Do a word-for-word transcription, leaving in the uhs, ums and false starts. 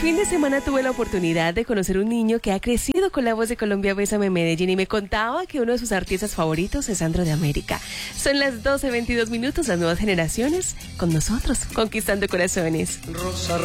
fin de semana tuve la oportunidad de conocer un niño que ha crecido con la voz de Colombia Bésame Medellín y me contaba que uno de sus artistas favoritos es Sandro de América. Son las doce veintidós minutos, las nuevas generaciones con nosotros, conquistando corazones. Rosa